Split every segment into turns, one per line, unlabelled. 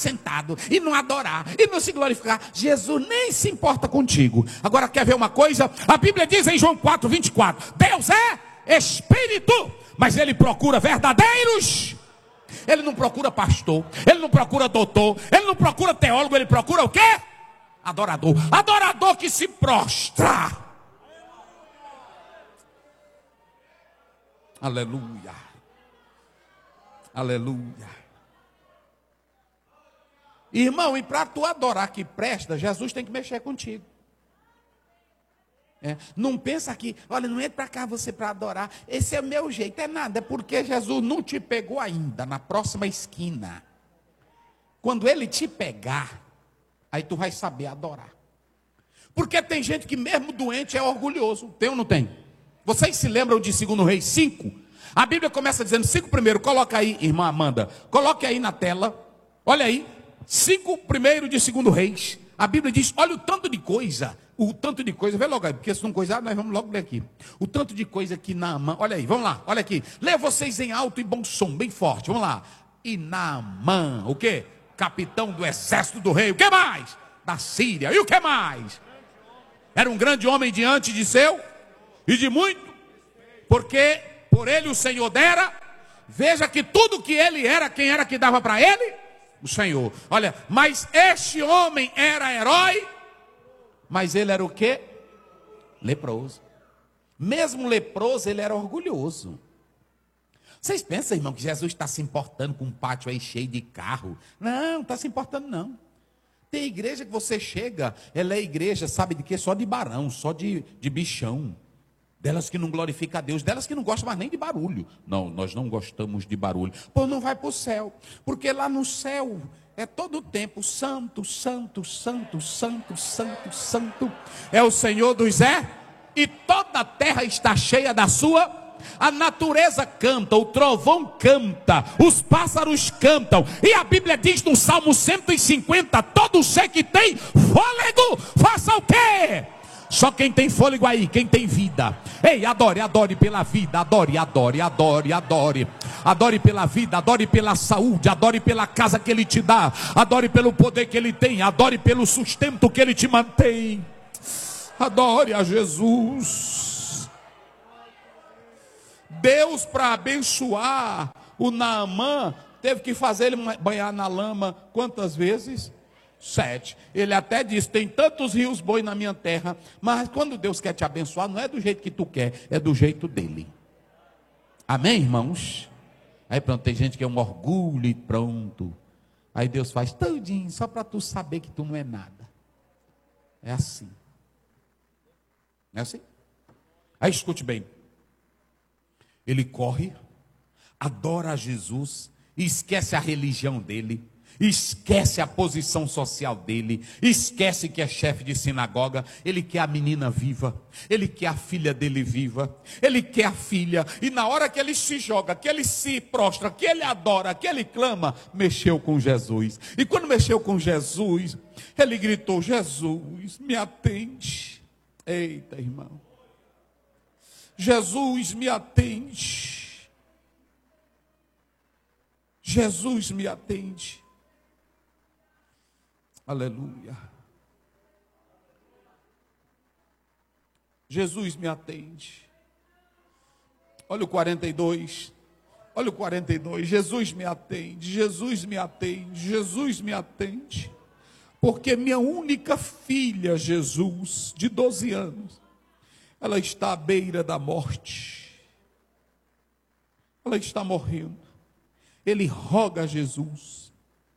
sentado e não adorar e não se glorificar, Jesus nem se importa contigo. Agora quer ver uma coisa? A Bíblia diz em João 4:24, Deus é Espírito, mas Ele procura verdadeiros. Ele não procura pastor, Ele não procura doutor, Ele não procura teólogo, Ele procura o quê? Adorador. Adorador que se prostra. Aleluia. Aleluia. Irmão, e para tu adorar que presta, Jesus tem que mexer contigo. Não pensa que, olha, não entra para cá você para adorar, esse é o meu jeito, é nada, é porque Jesus não te pegou ainda, na próxima esquina. Quando Ele te pegar, aí tu vai saber adorar. Porque tem gente que mesmo doente é orgulhoso, tem ou não tem? Vocês se lembram de 2 Reis 5? A Bíblia começa dizendo 5 primeiro, coloca aí, irmã Amanda, coloque aí na tela, olha aí, 5 primeiro de 2 Reis. A Bíblia diz, olha o tanto de coisa, vê logo aí, porque se não coisar, nós vamos logo ler aqui. O tanto de coisa que Naamã, olha aí, vamos lá, olha aqui. Lê vocês em alto e bom som, bem forte, vamos lá. E Naamã, o quê? Capitão do exército do rei, o que mais? Da Síria, e o que mais? Era um grande homem diante de seu, e de muito, porque por ele o Senhor dera. Veja que tudo que ele era, quem era que dava para ele? O Senhor. Olha, mas este homem era herói, mas ele era o quê? Leproso. Mesmo leproso, ele era orgulhoso. Vocês pensam, irmão, que Jesus está se importando com um pátio aí cheio de carro? Não, não está se importando não. Tem igreja que você chega, ela é igreja, sabe de quê? Só de barão, só de bichão. Delas que não glorificam a Deus, delas que não gostam mais nem de barulho. Não, nós não gostamos de barulho. Pô, não vai para o céu, porque lá no céu é todo o tempo santo, santo, santo, santo, santo, santo. É o Senhor dos e toda a terra está cheia da sua. A natureza canta, o trovão canta, os pássaros cantam. E a Bíblia diz no Salmo 150, todo ser que tem fôlego, faça o quê? Só quem tem fôlego aí, quem tem vida. Ei, adore, adore pela vida, adore, adore, adore, adore. Adore pela vida, adore pela saúde, adore pela casa que Ele te dá, adore pelo poder que Ele tem, adore pelo sustento que Ele te mantém. Adore a Jesus. Deus, para abençoar o Naamã, teve que fazer ele banhar na lama quantas vezes? 7. Ele até disse, tem tantos rios bons na minha terra, mas quando Deus quer te abençoar, não é do jeito que tu quer, é do jeito dele. Amém, irmãos? Aí pronto, tem gente que é um orgulho e pronto. Aí Deus faz todinho, só para tu saber que tu não é nada. É assim. Não é assim? Aí escute bem. Ele corre, adora a Jesus, e esquece a religião dele, esquece a posição social dele, esquece que é chefe de sinagoga. Ele quer a menina viva, ele quer a filha dele viva, ele quer a filha. E na hora que ele se joga, que ele se prostra, que ele adora, que ele clama, mexeu com Jesus. E quando mexeu com Jesus, ele gritou, Jesus, me atende. Eita, irmão, Jesus, me atende. Jesus, me atende. Aleluia. Jesus, me atende. Olha o 42. Olha o 42. Jesus, me atende. Jesus, me atende. Jesus, me atende. Porque minha única filha, Jesus, de 12 anos, ela está à beira da morte. Ela está morrendo. Ele roga a Jesus.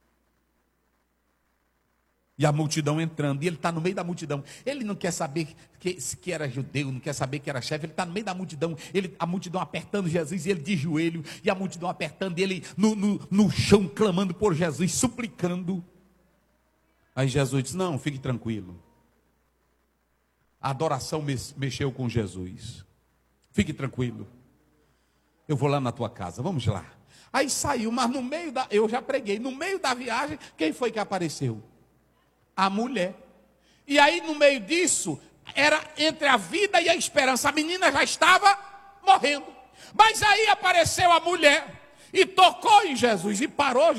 E a multidão entrando. E ele está no meio da multidão. Ele não quer saber que era judeu, não quer saber que era chefe. Ele está no meio da multidão. A multidão apertando Jesus e ele de joelho. E a multidão apertando ele no chão, clamando por Jesus, suplicando. Aí Jesus disse, não, fique tranquilo. A adoração mexeu com Jesus. Fique tranquilo. Eu vou lá na tua casa, vamos lá. Aí saiu, mas no meio eu já preguei, no meio da viagem, quem foi que apareceu? A mulher. E aí no meio disso, era entre a vida e a esperança. A menina já estava morrendo. Mas aí apareceu a mulher e tocou em Jesus e parou